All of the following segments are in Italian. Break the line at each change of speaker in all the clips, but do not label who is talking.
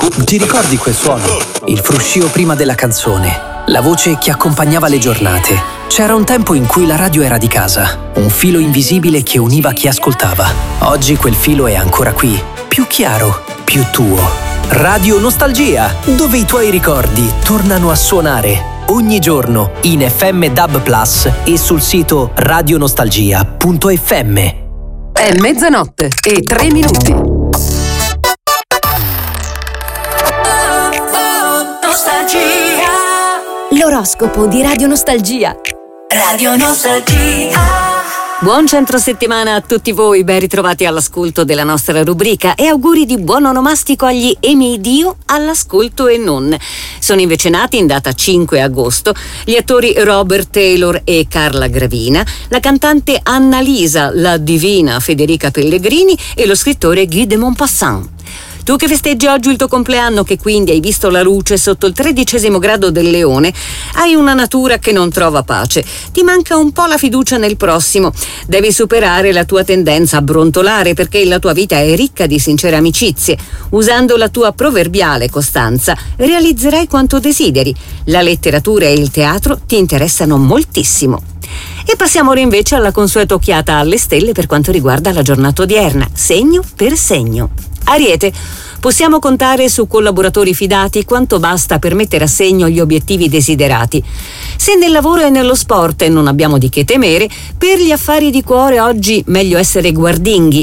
Ti ricordi quel suono? Il fruscio prima della canzone, la voce che accompagnava le giornate. C'era un tempo in cui la radio era di casa, un filo invisibile che univa chi ascoltava. Oggi quel filo è ancora qui, più chiaro, più tuo. Radio Nostalgia, dove i tuoi ricordi tornano a suonare. Ogni giorno in FM DAB Plus e sul sito radionostalgia.fm.
È mezzanotte e 3 minuti.
L'oroscopo di Radio Nostalgia.
Radio Nostalgia.
Buon centro settimana a tutti voi, ben ritrovati all'ascolto della nostra rubrica e auguri di buon onomastico agli Emidio all'ascolto e non. Sono invece nati in data 5 agosto gli attori Robert Taylor e Carla Gravina, la cantante Annalisa, la divina Federica Pellegrini e lo scrittore Guy de Maupassant. Tu che festeggi oggi il tuo compleanno, che quindi hai visto la luce sotto il 13° grado del Leone, hai una natura che non trova pace. Ti manca un po' la fiducia nel prossimo. Devi superare la tua tendenza a brontolare, perché la tua vita è ricca di sincere amicizie. Usando la tua proverbiale costanza, realizzerai quanto desideri. La letteratura e il teatro ti interessano moltissimo. E passiamo ora invece alla consueta occhiata alle stelle per quanto riguarda la giornata odierna, segno per segno. Ariete, possiamo contare su collaboratori fidati quanto basta per mettere a segno gli obiettivi desiderati. Se nel lavoro e nello sport non abbiamo di che temere, per gli affari di cuore oggi meglio essere guardinghi.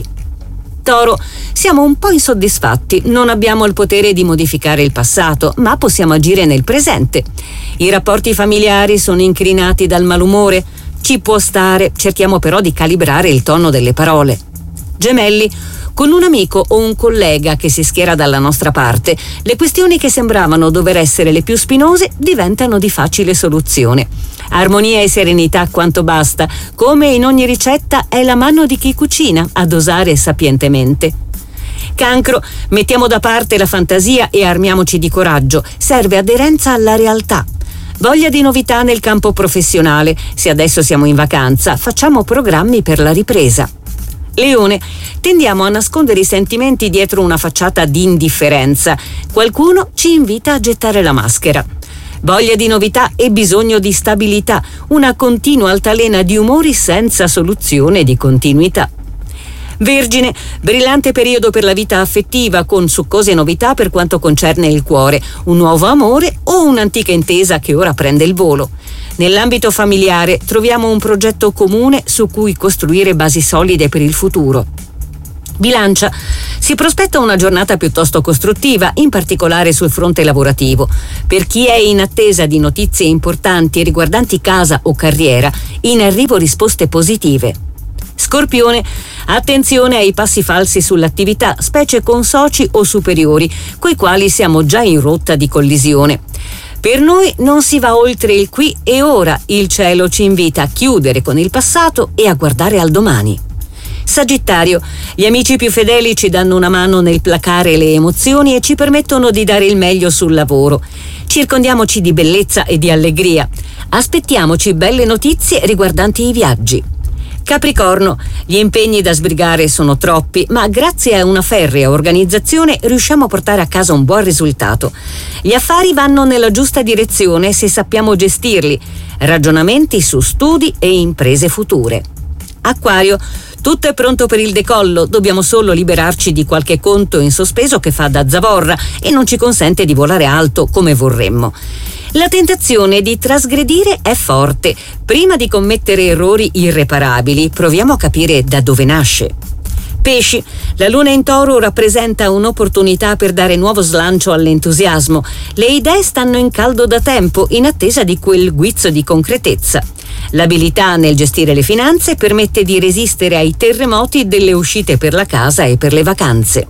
Toro, siamo un po' insoddisfatti, non abbiamo il potere di modificare il passato, ma possiamo agire nel presente. I rapporti familiari sono incrinati dal malumore, ci può stare, cerchiamo però di calibrare il tono delle parole. Gemelli, con un amico o un collega che si schiera dalla nostra parte, le questioni che sembravano dover essere le più spinose diventano di facile soluzione. Armonia e serenità quanto basta, come in ogni ricetta è la mano di chi cucina a dosare sapientemente. Cancro, mettiamo da parte la fantasia e armiamoci di coraggio, serve aderenza alla realtà. Voglia di novità nel campo professionale, se adesso siamo in vacanza, facciamo programmi per la ripresa. Leone, tendiamo a nascondere i sentimenti dietro una facciata di indifferenza. Qualcuno ci invita a gettare la maschera. Voglia di novità e bisogno di stabilità, una continua altalena di umori senza soluzione di continuità. Vergine, brillante periodo per la vita affettiva con succose novità per quanto concerne il cuore, un nuovo amore o un'antica intesa che ora prende il volo. Nell'ambito familiare troviamo un progetto comune su cui costruire basi solide per il futuro. Bilancia, si prospetta una giornata piuttosto costruttiva, in particolare sul fronte lavorativo. Per chi è in attesa di notizie importanti riguardanti casa o carriera, in arrivo risposte positive. Scorpione, attenzione ai passi falsi sull'attività, specie con soci o superiori, coi quali siamo già in rotta di collisione. Per noi non si va oltre il qui e ora, il cielo ci invita a chiudere con il passato e a guardare al domani. Sagittario, gli amici più fedeli ci danno una mano nel placare le emozioni e ci permettono di dare il meglio sul lavoro. Circondiamoci di bellezza e di allegria. Aspettiamoci belle notizie riguardanti i viaggi. Capricorno, gli impegni da sbrigare sono troppi, ma grazie a una ferrea organizzazione riusciamo a portare a casa un buon risultato. Gli affari vanno nella giusta direzione se sappiamo gestirli. Ragionamenti su studi e imprese future. Acquario, tutto è pronto per il decollo, dobbiamo solo liberarci di qualche conto in sospeso che fa da zavorra e non ci consente di volare alto come vorremmo. La tentazione di trasgredire è forte. Prima di commettere errori irreparabili, proviamo a capire da dove nasce. Pesci, la luna in Toro rappresenta un'opportunità per dare nuovo slancio all'entusiasmo. Le idee stanno in caldo da tempo, in attesa di quel guizzo di concretezza. L'abilità nel gestire le finanze permette di resistere ai terremoti delle uscite per la casa e per le vacanze.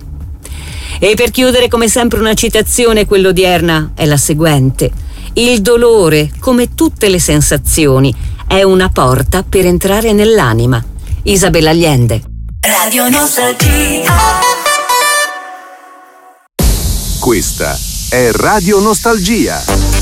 E per chiudere, come sempre, una citazione, quella odierna è la seguente: il dolore, come tutte le sensazioni, è una porta per entrare nell'anima. Isabella Allende.
Radio Nostalgia.
Questa è Radio Nostalgia.